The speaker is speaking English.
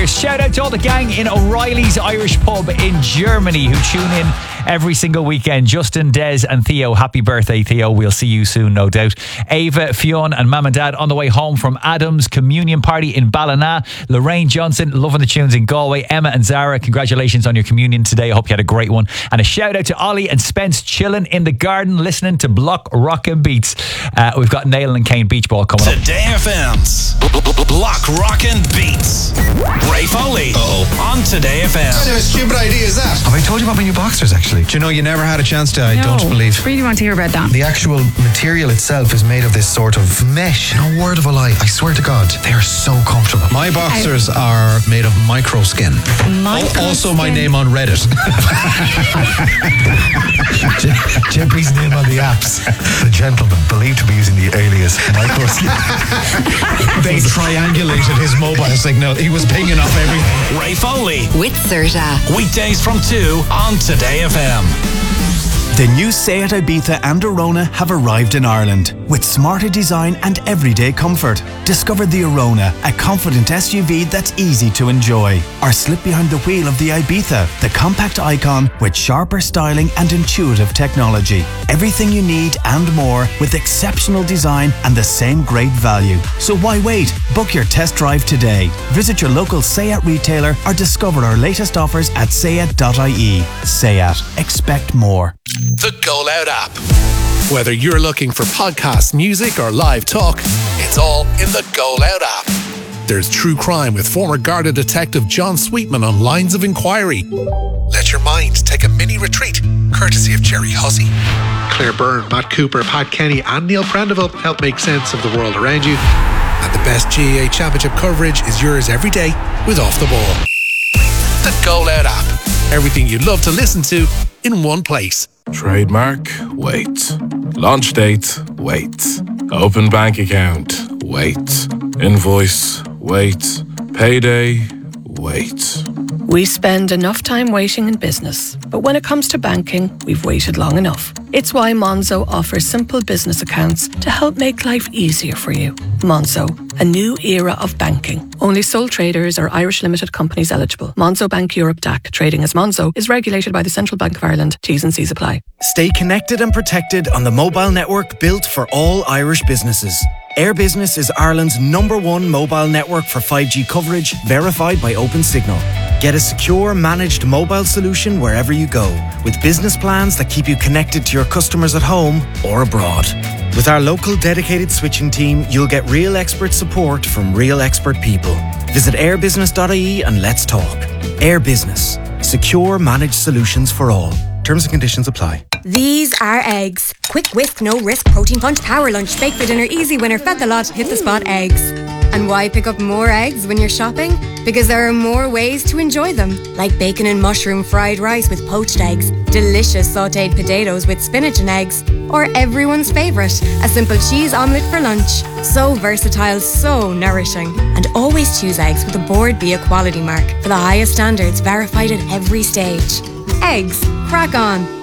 Beers. Shout out to all the gang in O'Reilly's Irish Pub in Germany who tune in every single weekend. Justin, Des and Theo, happy birthday, Theo. We'll see you soon, no doubt. Ava, Fionn and Mum and Dad on the way home from Adam's communion party in Ballina. Lorraine Johnson, loving the tunes in Galway. Emma and Zara, congratulations on your communion today. I hope you had a great one. And a shout out to Ollie and Spence, chilling in the garden listening to Block Rockin' Beats. We've got Nail and Kane Beach Ball coming up. Today FM's Block Rockin' Beats. Ray Foley on Today FM. What kind of stupid idea is that? Have I told you about my new boxers, actually? Do you know you never had a chance to? I don't believe. Really want to hear about that. The actual material itself is made of this sort of mesh. No word of a lie. I swear to God, they are so comfortable. My boxers are made of micro skin. Also my name on Reddit. Jeffrey's name on the apps. The gentleman believed to be using the alias micro skin. They triangulated his mobile signal. He was pinging off everything. Ray Foley with Serta. Weekdays from 2 on Today FM. The new Seat Ibiza and Arona have arrived in Ireland with smarter design and everyday comfort. Discover the Arona, a confident SUV that's easy to enjoy. Or slip behind the wheel of the Ibiza, the compact icon with sharper styling and intuitive technology. Everything you need and more with exceptional design and the same great value. So why wait? Book your test drive today. Visit your local Seat retailer or discover our latest offers at seat.ie. Seat. Expect more. The Go Loud app. Whether you're looking for podcasts, music, or live talk, it's all in the Go Loud app. There's true crime with former Garda detective John Sweetman on Lines of Inquiry. Let your mind take a mini retreat, courtesy of Jerry Hussey. Claire Byrne, Matt Cooper, Pat Kenny and Neil Prendeville help make sense of the world around you. And the best GAA Championship coverage is yours every day with Off the Ball. The Go Loud app. Everything you'd love to listen to in one place. Trademark, wait. Launch date, wait. Open bank account, wait. Invoice, wait. Payday, wait. We spend enough time waiting in business, but when it comes to banking, we've waited long enough. It's why Monzo offers simple business accounts to help make life easier for you. Monzo, a new era of banking. Only sole traders or Irish limited companies eligible. Monzo Bank Europe DAC, trading as Monzo, is regulated by the Central Bank of Ireland. T's and C's apply. Stay connected and protected on the mobile network built for all Irish businesses. Air Business is Ireland's #1 mobile network for 5G coverage, verified by OpenSignal. Get a secure, managed mobile solution wherever you go, with business plans that keep you connected to your customers at home or abroad. With our local dedicated switching team, you'll get real expert support from real expert people. Visit airbusiness.ie and let's talk. Air Business. Secure, managed solutions for all. Terms and conditions apply. These are eggs. Quick whisk, no risk, protein punch, power lunch, bake for dinner, easy winner, fed the lot, hit the spot, eggs. And why pick up more eggs when you're shopping? Because there are more ways to enjoy them. Like bacon and mushroom fried rice with poached eggs, delicious sautéed potatoes with spinach and eggs, or everyone's favourite, a simple cheese omelette for lunch. So versatile, so nourishing. And always choose eggs with a Board B Equality mark for the highest standards, verified at every stage. Eggs, crack on.